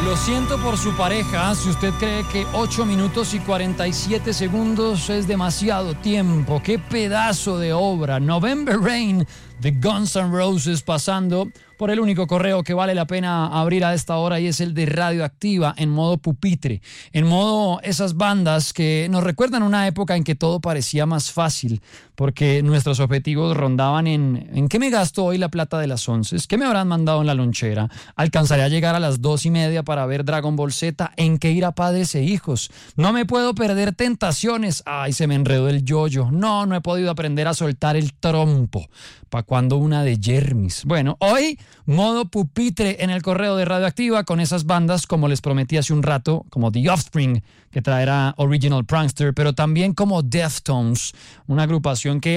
Lo siento por su pareja, si usted cree que 8 minutos y 47 segundos es demasiado tiempo. ¡Qué pedazo de obra! November Rain de Guns N' Roses, pasando por el único correo que vale la pena abrir a esta hora, y es el de Radioactiva en modo pupitre, en modo esas bandas que nos recuerdan una época en que todo parecía más fácil, porque nuestros objetivos rondaban en ¿qué me gasto hoy la plata de las 11? ¿Qué me habrán mandado en la lonchera? ¿Alcanzaré a llegar a las 2:30 para ver Dragon Ball Z? ¿En qué ir a Padres e Hijos? No me puedo perder Tentaciones. Ay, se me enredó el yoyo. No he podido aprender a soltar el trompo. ¿Para cuándo una de Jermis? Bueno, hoy modo pupitre en el correo de Radioactiva con esas bandas, como les prometí hace un rato, como The Offspring, que traerá Original Prankster, pero también como Deftones, una agrupación que